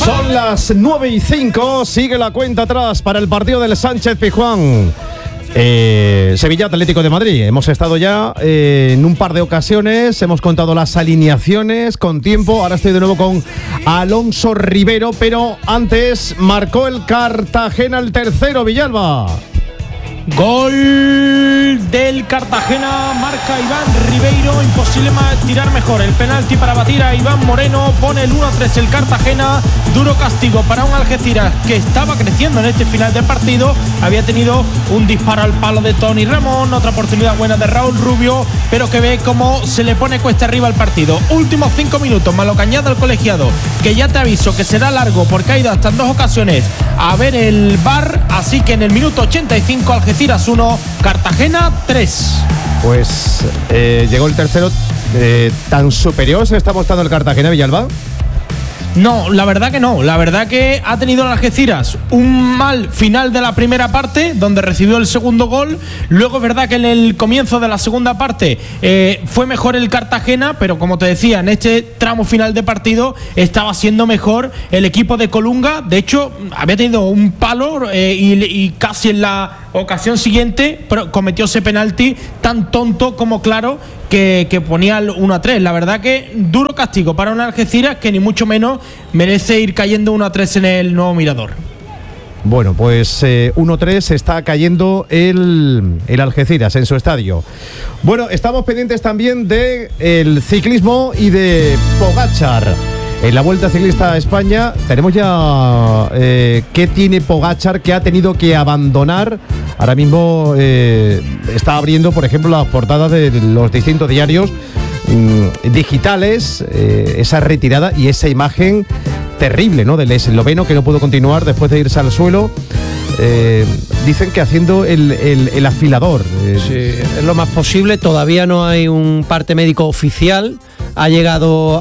Son las 9:05, sigue la cuenta atrás para el partido del Sánchez-Pizjuán. Sevilla Atlético de Madrid. Hemos estado ya en un par de ocasiones, hemos contado las alineaciones con tiempo. Ahora estoy de nuevo con Alonso Rivero, pero antes marcó el Cartagena el tercero, Villalba. Gol del Cartagena, marca Iván Ribeiro. Imposible tirar mejor el penalti para batir a Iván Moreno. Pone el 1-3 el Cartagena. Duro castigo para un Algeciras que estaba creciendo en este final de partido. Había tenido un disparo al palo de Tony Ramón, otra oportunidad buena de Raúl Rubio, pero que ve cómo se le pone cuesta arriba al partido. Últimos 5 minutos, más lo que añade al colegiado, que ya te aviso que será largo porque ha ido hasta en 2 ocasiones a ver el VAR. Así que en el minuto 85 Algeciras 1, Cartagena 3. Pues llegó el tercero. ¿Tan superior se está mostrando el Cartagena, Villalba? No, la verdad que no. La verdad que ha tenido el Algeciras un mal final de la primera parte, donde recibió el segundo gol. Luego es verdad que en el comienzo de la segunda parte fue mejor el Cartagena, pero como te decía, en este tramo final de partido estaba siendo mejor el equipo de Colunga. De hecho, había tenido un palo y casi en la ocasión siguiente cometió ese penalti tan tonto como claro que ponía el 1-3. La verdad que duro castigo para un Algeciras que ni mucho menos merece ir cayendo 1-3 en el nuevo Mirador. Bueno, pues 1-3 está cayendo el Algeciras en su estadio. Bueno, estamos pendientes también del ciclismo y de Pogačar. En la Vuelta Ciclista a España tenemos ya qué tiene Pogačar, que ha tenido que abandonar. Ahora mismo está abriendo, por ejemplo, las portadas de los distintos diarios digitales, esa retirada y esa imagen terrible, ¿no?, del esloveno que no pudo continuar después de irse al suelo. Dicen que haciendo el afilador. Sí, es lo más posible. Todavía no hay un parte médico oficial. Ha llegado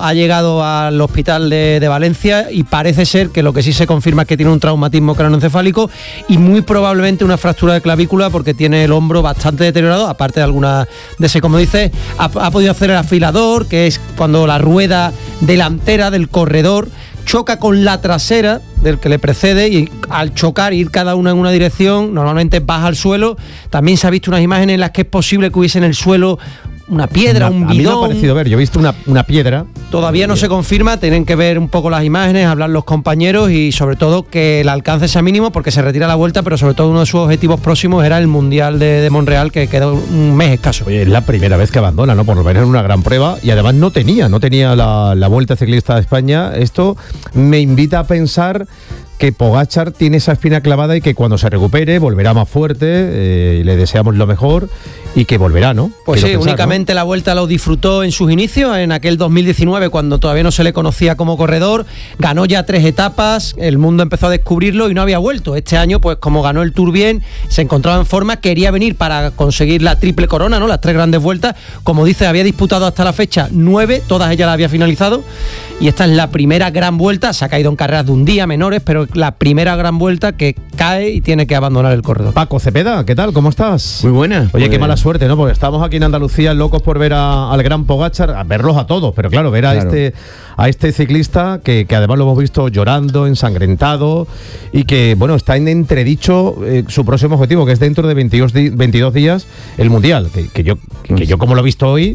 al hospital de Valencia y parece ser que lo que sí se confirma es que tiene un traumatismo craneoencefálico y muy probablemente una fractura de clavícula, porque tiene el hombro bastante deteriorado, aparte de alguna de ese, como dice, ha podido hacer el afilador, que es cuando la rueda delantera del corredor choca con la trasera del que le precede, y al chocar, ir cada una en una dirección, normalmente baja al suelo. También se ha visto unas imágenes en las que es posible que hubiese en el suelo una piedra, un bidón. A mí me ha parecido ver, yo he visto una piedra. Todavía no se confirma, tienen que ver un poco las imágenes, hablar los compañeros y sobre todo que el alcance sea mínimo, porque se retira la Vuelta, pero sobre todo uno de sus objetivos próximos era el Mundial de Montreal, que quedó un mes escaso. Oye, es la primera vez que abandona, ¿no? Por lo menos en una gran prueba, y además no tenía la Vuelta Ciclista de España. Esto me invita a pensar que Pogačar tiene esa espina clavada y que cuando se recupere volverá más fuerte, y le deseamos lo mejor y que volverá, ¿no? Pues quiero sí, pensar, únicamente, ¿no? La Vuelta lo disfrutó en sus inicios, en aquel 2019, cuando todavía no se le conocía como corredor. Ganó ya 3 etapas, el mundo empezó a descubrirlo y no había vuelto. Este año, pues como ganó el Tour bien, se encontraba en forma, quería venir para conseguir la triple corona, ¿no?, las 3 grandes vueltas. Como dice, había disputado hasta la fecha 9, todas ellas las había finalizado, y esta es la primera gran vuelta. Se ha caído en carreras de un día menores, pero la primera gran vuelta que cae y tiene que abandonar el corredor. Paco Cepeda, ¿qué tal? ¿Cómo estás? Muy buena. Oye, qué mala suerte, ¿no? Porque estamos aquí en Andalucía locos por ver al gran Pogačar, a verlos a todos, pero claro, ver a este ciclista que además lo hemos visto llorando, ensangrentado, y que, bueno, está en entredicho su próximo objetivo, que es dentro de 22 días el Mundial, que yo como lo he visto hoy,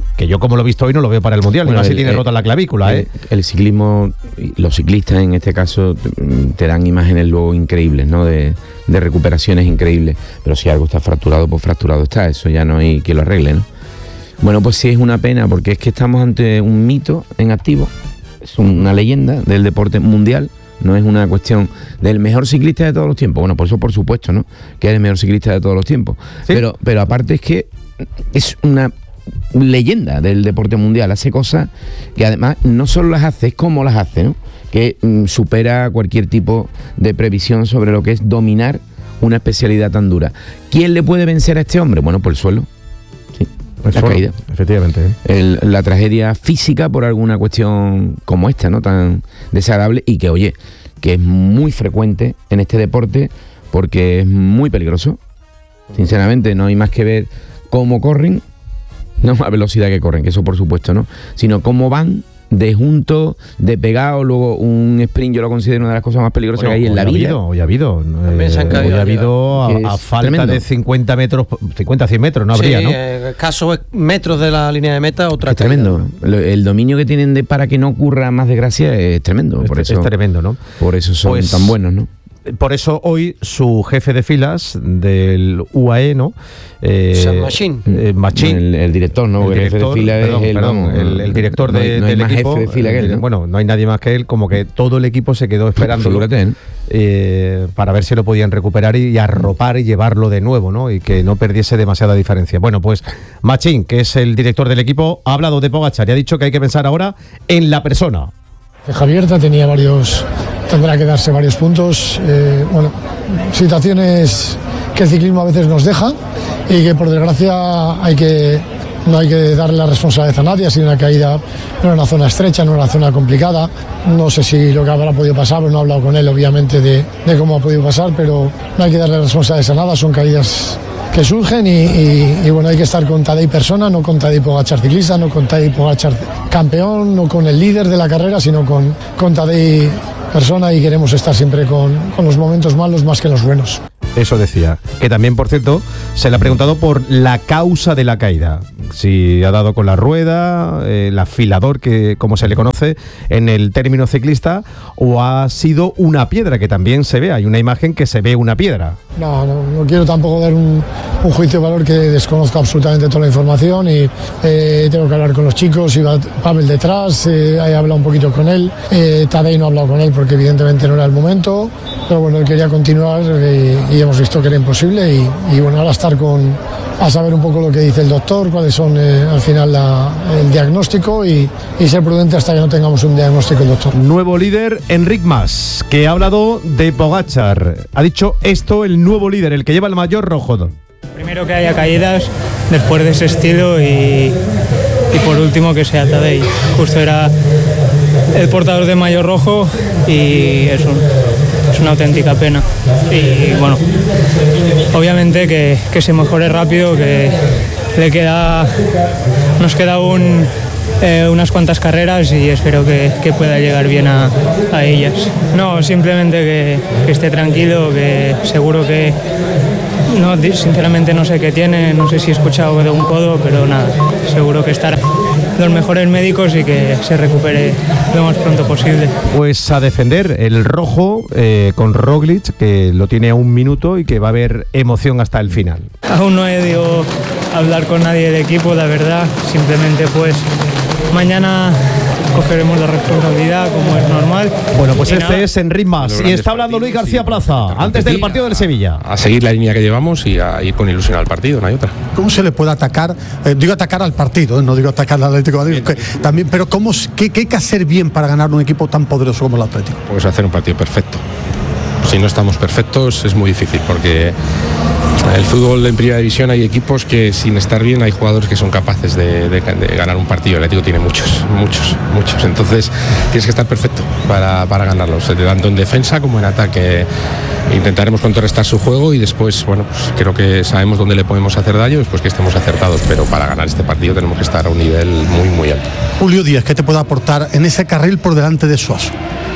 no lo veo para el Mundial, bueno, y más si tiene rota la clavícula, El ciclismo, los ciclistas en este caso te dan imágenes luego increíbles, ¿no?, de recuperaciones increíbles, pero si algo está fracturado, pues fracturado está, eso ya no hay quien lo arregle, ¿no? Bueno, pues sí, es una pena, porque es que estamos ante un mito en activo, es una leyenda del deporte mundial, no es una cuestión del mejor ciclista de todos los tiempos. Bueno, por eso por supuesto, ¿no?, que es el mejor ciclista de todos los tiempos, ¿sí? Pero aparte es que es una leyenda del deporte mundial, hace cosas que además no solo las hace, es como las hace, ¿no?, que supera cualquier tipo de previsión sobre lo que es dominar una especialidad tan dura. ¿Quién le puede vencer a este hombre? Bueno, por el suelo. Sí, la caída. Efectivamente. La tragedia física por alguna cuestión como esta, ¿no?, tan desagradable, y que, oye, que es muy frecuente en este deporte porque es muy peligroso. Sinceramente, no hay más que ver cómo corren, no a velocidad que corren, que eso por supuesto, ¿no?, sino cómo van de junto, de pegado, luego un sprint yo lo considero una de las cosas más peligrosas que hay en la vida. Hoy ha habido a falta tremendo. de 50 metros, 50-100 metros, no habría, ¿no? Escasos metros de la línea de meta, otra Es tremendo. El dominio que tienen para que no ocurra más desgracia es tremendo. Es tremendo, ¿no? Por eso son tan buenos, ¿no? Por eso hoy su jefe de filas del UAE, ¿no? Machín. Machín. El director, ¿no? El jefe de fila es el director no hay del más equipo. jefe de fila que él, ¿no? Bueno, no hay nadie más que él, como que todo el equipo se quedó esperando para ver si lo podían recuperar y arropar y llevarlo de nuevo, ¿no? Y que no perdiese demasiada diferencia. Bueno, pues Machín, que es el director del equipo, ha hablado de Pogačar y ha dicho que hay que pensar ahora en la persona. Ceja abierta, tendrá que darse varios puntos. Situaciones que el ciclismo a veces nos deja y que por desgracia no hay que darle la responsabilidad a nadie. Ha sido una caída, no era una zona estrecha, no era una zona complicada. No sé si lo que habrá podido pasar, pero no he hablado con él obviamente de cómo ha podido pasar, pero no hay que darle responsabilidades a nada, son caídas que surgen y bueno, hay que estar con Tadej persona, no con Tadej Pogačar ciclista, no con Tadej Pogačar campeón, no con el líder de la carrera, sino con Tadej persona, y queremos estar siempre con los momentos malos más que los buenos. Eso decía, que también, por cierto, se le ha preguntado por la causa de la caída. Si ha dado con la rueda, el afilador, que como se le conoce en el término ciclista, o ha sido una piedra, que también se ve. Hay una imagen que se ve una piedra. No quiero tampoco dar un juicio de valor, que desconozco absolutamente toda la información y tengo que hablar con los chicos. Iba Pavel detrás, he hablado un poquito con él. Tadej no ha hablado con él porque evidentemente no era el momento, pero bueno, él quería continuar y hemos visto que era imposible y bueno, ahora estar a saber un poco lo que dice el doctor, cuáles son al final el diagnóstico y ser prudente hasta que no tengamos un diagnóstico del doctor. Nuevo líder, Enric Mas, que ha hablado de Pogačar. Ha dicho esto el nuevo líder, el que lleva el maillot rojo. Primero que haya caídas después de ese estilo y por último que sea Tadej. Justo era el portador de maillot rojo y es una auténtica pena. Y bueno, obviamente que se mejore rápido, que nos queda unas cuantas carreras y espero que pueda llegar bien a ellas. No, simplemente que esté tranquilo, que seguro que no, sinceramente no sé qué tiene, no sé si he escuchado de un codo, pero nada, seguro que estará los mejores médicos y que se recupere lo más pronto posible. Pues a defender el rojo con Roglic, que lo tiene a 1 minuto y que va a haber emoción hasta el final. Aún no he ido a hablar con nadie del equipo, la verdad, simplemente pues mañana cogeremos la responsabilidad como es normal. Bueno, pues este es Enric Mas y está hablando Luis García Plaza antes del partido del Sevilla. A seguir la línea que llevamos y a ir con ilusión al partido, no hay otra. ¿Cómo se le puede atacar? Digo atacar al partido, no digo atacar al Atlético de Madrid, también, pero ¿qué hay que hacer bien para ganar un equipo tan poderoso como el Atlético? Pues hacer un partido perfecto. Si no estamos perfectos es muy difícil, porque el fútbol en primera división hay equipos que sin estar bien hay jugadores que son capaces de ganar un partido. El Atlético tiene muchos. Entonces tienes que estar perfecto para ganarlos, tanto en defensa como en ataque. Intentaremos contrarrestar su juego y después, bueno, pues creo que sabemos dónde le podemos hacer daño, después que estemos acertados, pero para ganar este partido tenemos que estar a un nivel muy, muy alto. Julio Díaz, ¿qué te puede aportar en ese carril por delante de Suazo?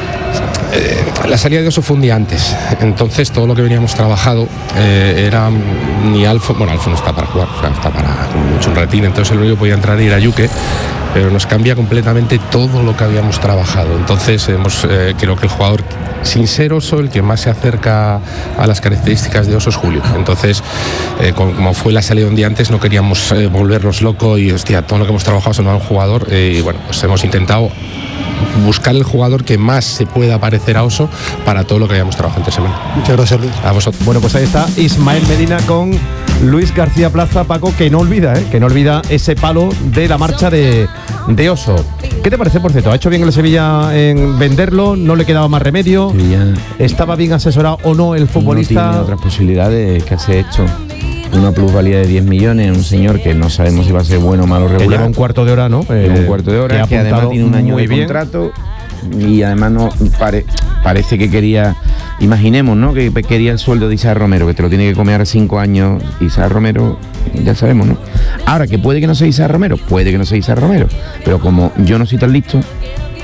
La salida de Oso fue un día antes, entonces todo lo que veníamos trabajado era ni Alfo no está para jugar, o sea, está para mucho un retín, entonces el único que podía entrar era Yuke, pero nos cambia completamente todo lo que habíamos trabajado. Entonces creo que el jugador, sin ser Oso, el que más se acerca a las características de Oso es Julio. Entonces, como fue la salida un día antes, no queríamos volvernos locos y hostia, todo lo que hemos trabajado se nos da un jugador y bueno, pues hemos intentado buscar el jugador que más se pueda parecer a Oso para todo lo que habíamos trabajado esta semana. Muchas gracias, Luis. A vosotros. Bueno, pues ahí está Ismael Medina con Luis García Plaza, Paco, que no olvida ese palo de la marcha de Oso. ¿Qué te parece, por cierto? ¿Ha hecho bien el Sevilla en venderlo? ¿No le quedaba más remedio? Sevilla, ¿estaba bien asesorado o no el futbolista? No tiene otras posibilidades que hace esto. Una plusvalía de 10 millones, un señor que no sabemos si va a ser bueno o malo regular. Que lleva un cuarto de hora, ¿no? Un cuarto de hora, que además tiene un año de contrato y además no parece que quería, imaginemos, ¿no? Que quería el sueldo de Isaac Romero, que te lo tiene que comer a 5 años. Isaac Romero, ya sabemos, ¿no? Ahora, que puede que no sea Isaac Romero, pero como yo no soy tan listo,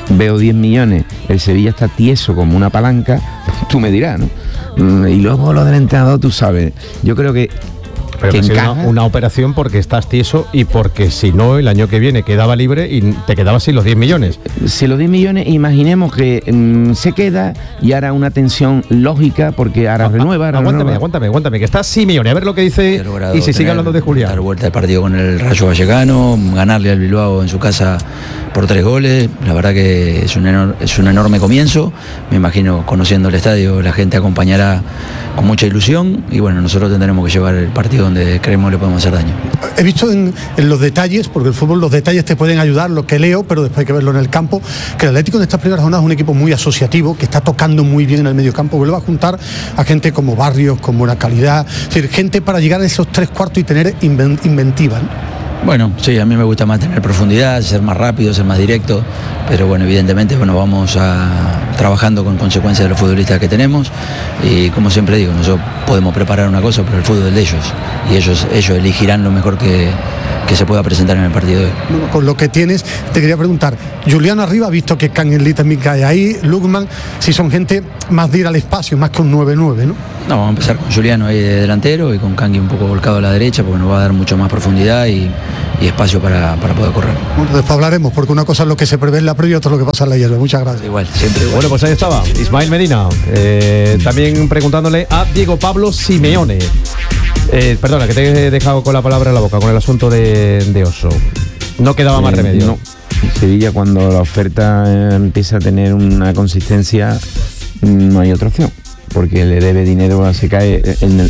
veo 10 millones, el Sevilla está tieso como una palanca, tú me dirás, ¿no? Y luego lo del entrenador, tú sabes, yo creo que Pero que encaja una operación porque estás tieso y porque si no, el año que viene quedaba libre y te quedabas sin los 10 millones. Si los 10 millones, imaginemos que se queda y hará una tensión lógica porque ahora renueva. Aguántame, que está Simeone. A ver lo que dice y si sigue hablando de Julián. Dar vuelta al partido con el Rayo Vallecano, ganarle al Bilbao en su casa por 3 goles. La verdad que es un enorme comienzo. Me imagino, conociendo el estadio, la gente acompañará con mucha ilusión y bueno, nosotros tendremos que llevar el partido donde creemos le podemos hacer daño. He visto en los detalles, porque el fútbol, los detalles te pueden ayudar, lo que leo, pero después hay que verlo en el campo, que el Atlético en estas primeras jornadas es un equipo muy asociativo, que está tocando muy bien en el medio campo, vuelve a juntar a gente como Barrios, con buena calidad, es decir, gente para llegar a esos 3/4 y tener inventiva, ¿no? Bueno, sí, a mí me gusta más tener profundidad, ser más rápido, ser más directo, pero bueno, evidentemente vamos trabajando con consecuencia de los futbolistas que tenemos y como siempre digo, nosotros podemos preparar una cosa, pero el fútbol es de ellos y ellos elegirán lo mejor que se pueda presentar en el partido de hoy. Bueno, con lo que tienes, te quería preguntar, Julián arriba, visto que Canelí también cae ahí, Lukman, si son gente más de ir al espacio, más que un 9-9, ¿no? No, vamos a empezar con Juliano ahí de delantero y con Kangui un poco volcado a la derecha porque nos va a dar mucho más profundidad y espacio para poder correr. Bueno, después hablaremos, porque una cosa es lo que se prevé en la previa y otra es lo que pasa en la hierba. Muchas gracias. Igual, siempre igual. Bueno, pues ahí estaba Ismael Medina, también preguntándole a Diego Pablo Simeone. Perdona, que te he dejado con la palabra en la boca, con el asunto de Oso. No quedaba más remedio. No. Sevilla, cuando la oferta empieza a tener una consistencia, no hay otra opción. Porque le debe dinero, se cae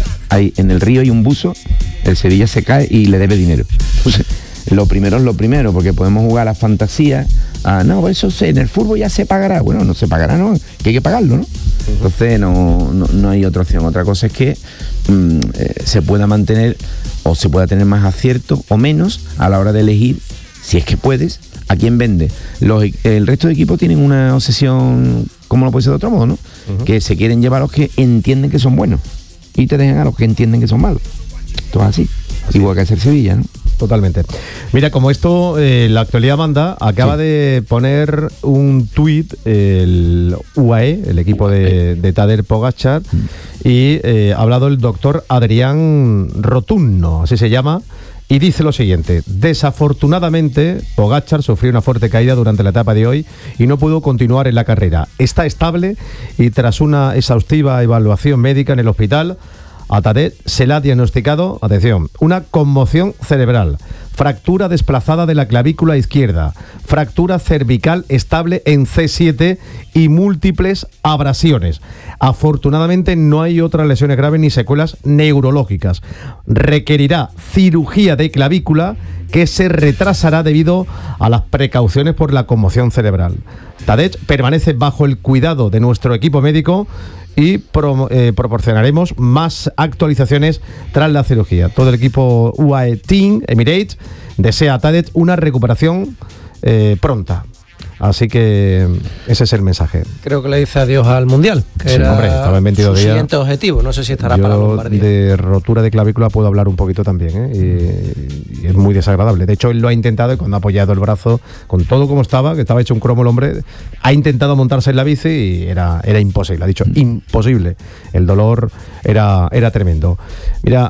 en el río hay un buzo, el Sevilla se cae y le debe dinero. Entonces, lo primero es lo primero, porque podemos jugar a la fantasía, no, eso en el fútbol ya se pagará. Bueno, no se pagará, no, que hay que pagarlo, ¿no? Entonces no hay otra opción. Otra cosa es que se pueda mantener o se pueda tener más acierto o menos a la hora de elegir, si es que puedes, a quién vende. El resto de equipos tienen una obsesión, como no puede ser de otro modo, ¿no? Que se quieren llevar a los que entienden que son buenos y te dejan a los que entienden que son malos. Todo así. Igual que hacer Sevilla, ¿no? Totalmente. Mira, como esto, la actualidad manda, acaba de poner un tuit el UAE, el equipo de Tadej Pogačar, y ha hablado el doctor Adrián Rotunno, así se llama, y dice lo siguiente: desafortunadamente, Pogačar sufrió una fuerte caída durante la etapa de hoy y no pudo continuar en la carrera. Está estable y tras una exhaustiva evaluación médica en el hospital, a Tadej se le ha diagnosticado, atención, una conmoción cerebral, fractura desplazada de la clavícula izquierda, fractura cervical estable en C7 y múltiples abrasiones. Afortunadamente no hay otras lesiones graves ni secuelas neurológicas. Requerirá cirugía de clavícula que se retrasará debido a las precauciones por la conmoción cerebral. Tadej permanece bajo el cuidado de nuestro equipo médico y proporcionaremos más actualizaciones tras la cirugía. Todo el equipo UAE Team Emirates desea a Tadej una recuperación pronta. Así que ese es el mensaje. Creo que le dice adiós al Mundial, que era estaba en 22 días. Siguiente objetivo. No sé si estará para Lombardía. De rotura de clavícula puedo hablar un poquito también, y es muy desagradable. De hecho, él lo ha intentado y cuando ha apoyado el brazo, con todo como estaba, que estaba hecho un cromo el hombre, ha intentado montarse en la bici y era imposible. Ha dicho imposible. El dolor era tremendo. Mira,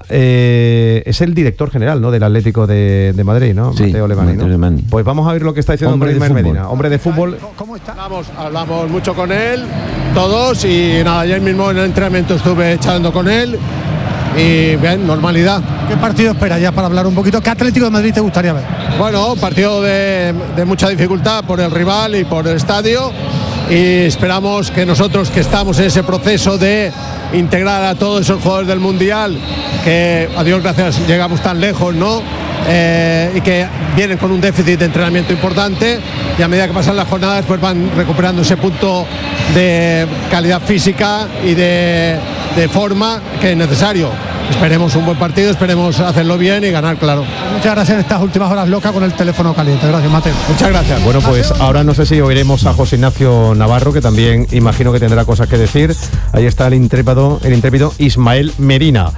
es el director general, ¿no?, del Atlético de Madrid, ¿no? Sí, Mateo Alemany, ¿no? Pues vamos a ver lo que está diciendo Ismael Medina, hombre de fútbol. ¿Cómo está? Hablamos mucho con él, todos, y nada, ayer mismo en el entrenamiento estuve charlando con él y bien, normalidad. ¿Qué partido espera ya para hablar un poquito? ¿Qué Atlético de Madrid te gustaría ver? Bueno, partido de mucha dificultad por el rival y por el estadio, y esperamos que nosotros, que estamos en ese proceso de integrar a todos esos jugadores del Mundial, que a Dios gracias llegamos tan lejos, ¿no?, y que vienen con un déficit de entrenamiento importante, y a medida que pasan las jornadas pues van recuperando ese punto de calidad física y de forma que es necesario. Esperemos un buen partido, esperemos hacerlo bien y ganar, claro. Muchas gracias en estas últimas horas locas con el teléfono caliente. Gracias, Mateo. Muchas gracias. Bueno, pues ahora no sé si oiremos a José Ignacio Navarro, que también imagino que tendrá cosas que decir. Ahí está el intrépido Ismael Medina.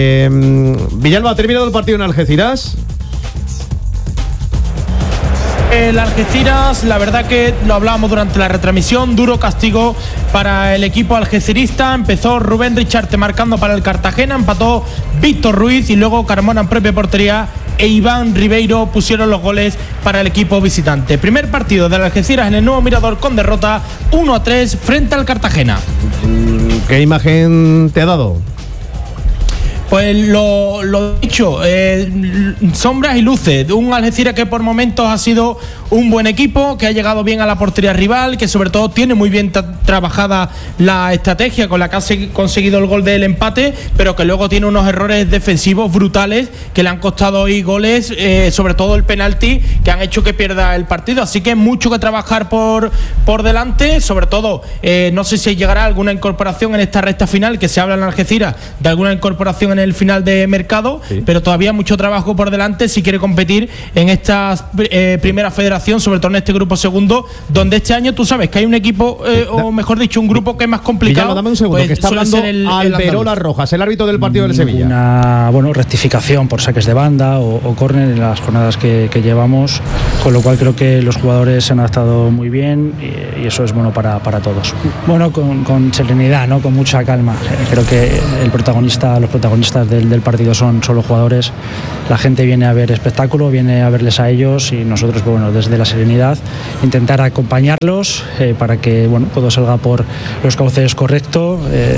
Villalba, ¿ha terminado el partido en Algeciras? El Algeciras, la verdad que lo hablábamos durante la retransmisión, duro castigo para el equipo algecirista. Empezó Rubén Richarte marcando para el Cartagena, empató Víctor Ruiz y luego Carmona en propia portería e Iván Ribeiro pusieron los goles para el equipo visitante. Primer partido del Algeciras en el Nuevo Mirador con derrota 1-3 frente al Cartagena. ¿Qué imagen te ha dado? Pues lo dicho, sombras y luces. Un Algeciras que por momentos ha sido un buen equipo, que ha llegado bien a la portería rival, que sobre todo tiene muy bien trabajada la estrategia con la que ha conseguido el gol del empate, pero que luego tiene unos errores defensivos brutales que le han costado hoy goles, sobre todo el penalti, que han hecho que pierda el partido. Así que mucho que trabajar por delante, sobre todo no sé si llegará alguna incorporación en esta recta final, que se habla en Algeciras de alguna incorporación en el final de mercado, sí, pero todavía mucho trabajo por delante si quiere competir en esta primera federación, sobre todo en este grupo segundo, donde este año tú sabes que hay un equipo, o mejor dicho, un grupo que es más complicado. Villano, dame un segundo, pues, que está hablando Alberola Rojas, el árbitro del partido del Sevilla. Una rectificación por saques de banda o córner en las jornadas que llevamos, con lo cual creo que los jugadores se han adaptado muy bien y eso es bueno para todos. Bueno, con serenidad, ¿no? Con mucha calma. Creo que los protagonistas del partido son los jugadores. La gente viene a ver espectáculo, viene a verles a ellos y nosotros, pues, bueno, desde la serenidad intentar acompañarlos para que todo salga por los cauces correctos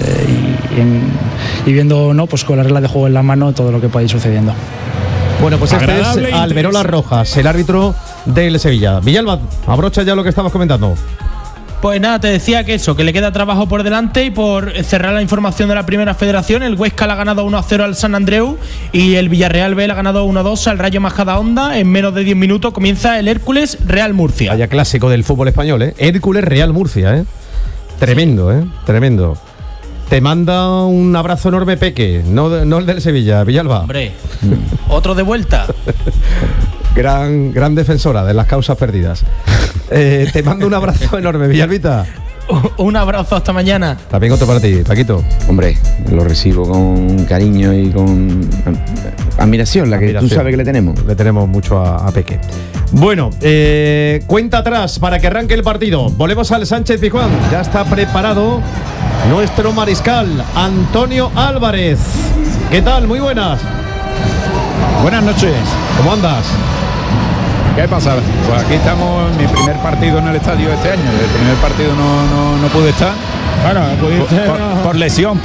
y viendo, ¿no?, pues con la regla de juego en la mano todo lo que pueda ir sucediendo. Bueno, pues este es Alberola Rojas, el árbitro del Sevilla. Villalba, abrocha ya lo que estabas comentando. Pues nada, te decía que le queda trabajo por delante y por cerrar la información de la primera federación. El Huesca le ha ganado 1-0 al San Andreu y el Villarreal B le ha ganado 1-2 al Rayo Majadahonda. En menos de 10 minutos comienza el Hércules Real Murcia. Vaya clásico del fútbol español, ¿eh? Hércules Real Murcia, ¿eh? Tremendo, ¿eh? Tremendo. Te manda un abrazo enorme, Peque, no el del Sevilla, Villalba. Hombre, otro de vuelta. Gran defensora de las causas perdidas. Te mando un abrazo enorme, Villalbita. Un abrazo, hasta mañana. También otro para ti, Paquito. Hombre, lo recibo con cariño y con admiración, la que tú sabes que le tenemos. Le tenemos mucho a Peque. Bueno, cuenta atrás para que arranque el partido. Volvemos al Sánchez Pizjuán. Ya está preparado nuestro mariscal, Antonio Álvarez. ¿Qué tal? Muy buenas. Buenas noches. ¿Cómo andas? ¿Qué pasa? Pues aquí estamos en mi primer partido en el estadio este año. El primer partido no pude estar. Bueno, pudiste por lesión.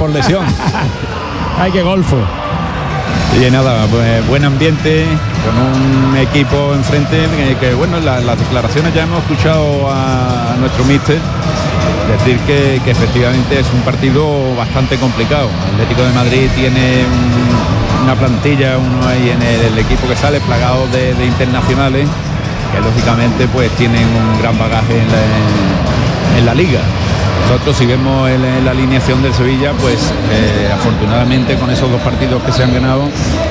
Ay, qué golfo. Y nada, pues buen ambiente, con un equipo enfrente que bueno, las declaraciones ya hemos escuchado a nuestro míster decir que efectivamente es un partido bastante complicado. El Atlético de Madrid tiene una plantilla, uno ahí en el equipo que sale plagado de internacionales que lógicamente pues tienen un gran bagaje en la liga. Nosotros, si vemos la alineación del Sevilla, pues afortunadamente con esos dos partidos que se han ganado,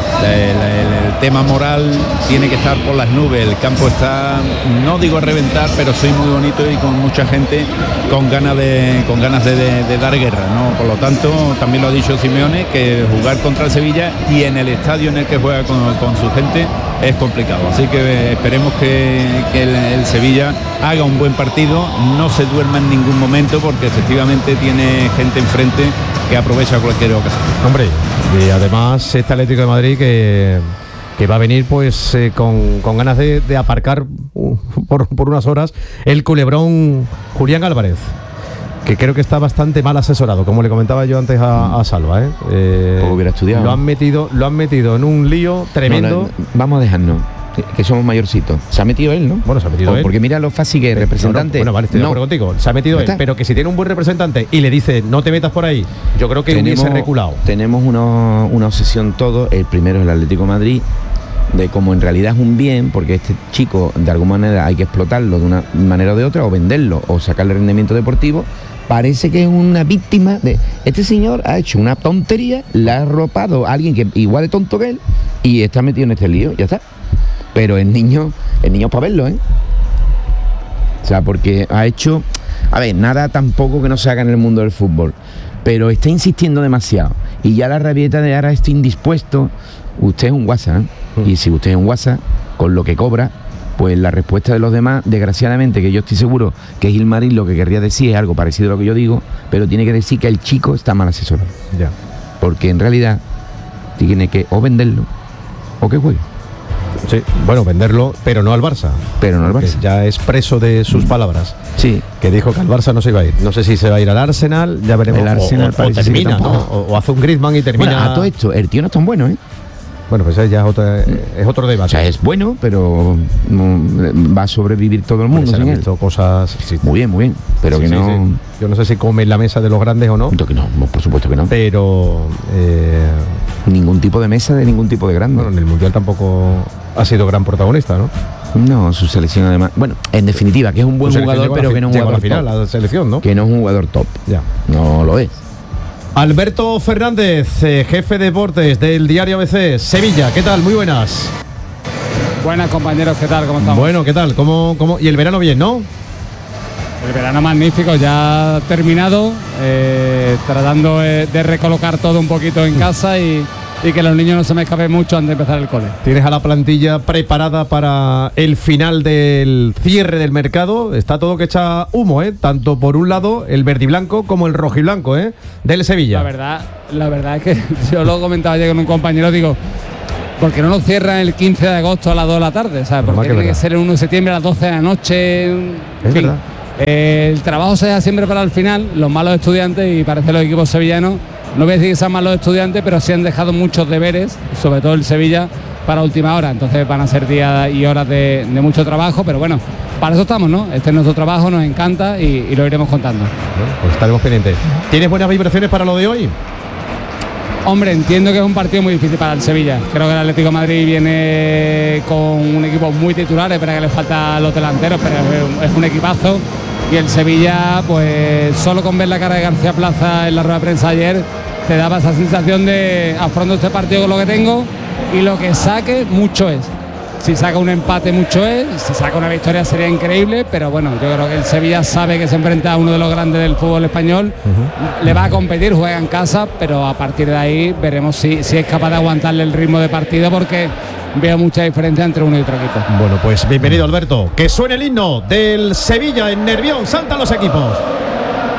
el tema moral tiene que estar por las nubes. El campo está, no digo a reventar, pero sí muy bonito y con mucha gente con ganas de dar guerra, ¿no? Por lo tanto, también lo ha dicho Simeone, que jugar contra el Sevilla y en el estadio en el que juega con su gente es complicado. Así que esperemos que el Sevilla haga un buen partido, no se duerma en ningún momento, porque efectivamente tiene gente enfrente que aprovecha cualquier ocasión. Hombre, y además este Atlético de Madrid que va a venir pues con ganas de aparcar por unas horas el culebrón Julián Álvarez, que creo que está bastante mal asesorado, como le comentaba yo antes a Salva, o hubiera estudiado. Lo han metido en un lío tremendo. Vamos a dejarnos, que somos mayorcitos. Se ha metido él, ¿no? Bueno, se ha metido él. Porque mira lo fácil que es representante. Bueno, vale, estoy de acuerdo contigo. Se ha metido él, pero que si tiene un buen representante y le dice no te metas por ahí, yo creo que hubiese reculado. Tenemos una obsesión todo. El primero es el Atlético de Madrid, de cómo en realidad es un bien, porque este chico de alguna manera hay que explotarlo de una manera o de otra, o venderlo, o sacarle rendimiento deportivo. Parece que es una víctima de... Este señor ha hecho una tontería, le ha arropado a alguien que igual de tonto que él y está metido en este lío, ya está. Pero el niño es para verlo, ¿eh? O sea, porque ha hecho... A ver, nada tampoco que no se haga en el mundo del fútbol, pero está insistiendo demasiado. Y ya la rabieta de ahora estoy indispuesto. Usted es un WhatsApp, ¿eh? Y si usted es un WhatsApp, con lo que cobra, pues la respuesta de los demás, desgraciadamente, que yo estoy seguro que Gilmarín lo que querría decir es algo parecido a lo que yo digo, pero tiene que decir que el chico está mal asesorado. Ya. Porque en realidad tiene que o venderlo o que juegue. Sí, bueno, venderlo, pero no al Barça. Pero no al Barça. Ya es preso de sus palabras. Sí. Que dijo que al Barça no se iba a ir. No sé si se va a ir al Arsenal, ya veremos. El Arsenal o termina, ¿no? O hace un Griezmann y termina. Bueno, a todo esto, el tío no es tan bueno, ¿eh? Bueno, pues ya es otro debate. O sea, es bueno, pero no, va a sobrevivir todo el mundo. Se han sin él. visto cosas. Sí. Muy bien, pero Sí, que sí, no. sí. Yo no sé si come en la mesa de los grandes o no. Que no, por supuesto que no. Pero. Ningún tipo de mesa de ningún tipo de grande. Bueno, en el Mundial tampoco ha sido gran protagonista, ¿no? No, su selección además. Bueno, en definitiva, que es un buen jugador, pero que no es un jugador. jugador Final, top. la selección, ¿no? Que no es un jugador top. Ya. No lo es. Alberto Fernández, jefe de deportes del diario ABC, Sevilla. ¿Qué tal? Muy buenas. Buenas, compañeros, ¿qué tal? ¿Cómo estamos? Bueno, ¿qué tal? ¿Cómo? Y el verano bien, ¿no? El verano magnífico, ya terminado, tratando de recolocar todo un poquito en casa y que los niños no se me escapen mucho antes de empezar el cole. Tienes a la plantilla preparada para el final del cierre del mercado. Está todo que echa humo, ¿eh? Tanto por un lado el verdiblanco como el rojiblanco, ¿eh? Del Sevilla. La verdad es que yo lo comentaba ayer con un compañero, digo, ¿por qué no lo cierran el 15 de agosto a las 2 de la tarde? ¿Sabes? ¿Por qué tiene que ser el 1 de septiembre a las 12 de la noche? Es verdad. El trabajo se deja siempre para el final, los malos estudiantes, y parece los equipos sevillanos, no voy a decir que sean malos estudiantes, pero sí han dejado muchos deberes, sobre todo el Sevilla, para última hora. Entonces van a ser días y horas de mucho trabajo, pero bueno, para eso estamos, ¿no? Este es nuestro trabajo, nos encanta y lo iremos contando. Bueno, pues estaremos pendientes. ¿Tienes buenas vibraciones para lo de hoy? Hombre, entiendo que es un partido muy difícil para el Sevilla. Creo que el Atlético de Madrid viene con un equipo muy titular, es verdad que le faltan los delanteros, pero es un equipazo. Y el Sevilla, pues solo con ver la cara de García Plaza en la rueda de prensa ayer, te daba esa sensación de afronto este partido con lo que tengo y lo que saque, mucho es. Si saca un empate, mucho es. Si saca una victoria, sería increíble. Pero bueno, yo creo que el Sevilla sabe que se enfrenta a uno de los grandes del fútbol español. Le va a competir, juega en casa, pero a partir de ahí veremos si es capaz de aguantarle el ritmo de partido, porque veo mucha diferencia entre uno y otro equipo. Bueno, pues bienvenido, Alberto. Que suene el himno del Sevilla en Nervión. Saltan los equipos.